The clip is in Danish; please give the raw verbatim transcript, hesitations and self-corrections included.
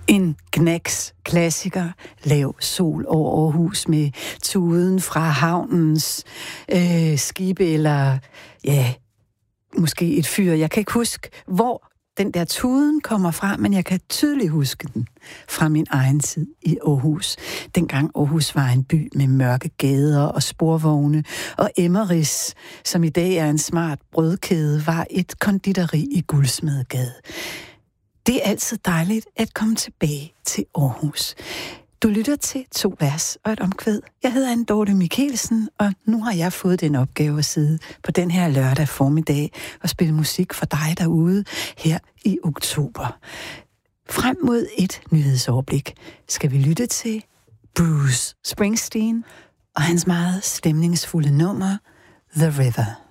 En Knacks klassiker, Lav sol over Aarhus med tuden fra havnens øh, skibe, eller ja, måske et fyr. Jeg kan ikke huske, hvor den der tuden kommer fra, men jeg kan tydeligt huske den fra min egen tid i Aarhus. Dengang Aarhus var en by med mørke gader og sporvogne, og Emmerys, som i dag er en smart brødkæde, var et konditori i Guldsmedegade. Det er altid dejligt at komme tilbage til Aarhus. Du lytter til To vers og et omkvæd. Jeg hedder Anne Dorte Michelsen, og nu har jeg fået den opgave at sidde på den her lørdag formiddag og spille musik for dig derude her i oktober. Frem mod et nyhedsoverblik skal vi lytte til Bruce Springsteen og hans meget stemningsfulde nummer The River.